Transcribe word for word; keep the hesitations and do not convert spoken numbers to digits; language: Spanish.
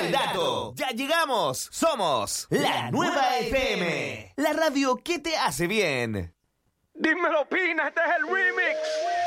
el dato. Ya llegamos. Somos la nueva F M. La radio que te hace bien. Dímelo, Pina, este es el remix.